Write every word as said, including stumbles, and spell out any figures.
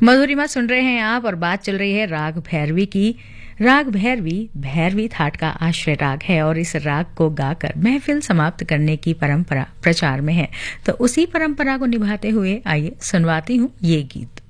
मधुरिमा सुन रहे हैं आप और बात चल रही है राग भैरवी की। राग भैरवी भैरवी थाट का आश्रय राग है और इस राग को गाकर महफिल समाप्त करने की परंपरा प्रचार में है। तो उसी परंपरा को निभाते हुए आइए सुनवाती हूँ ये गीत।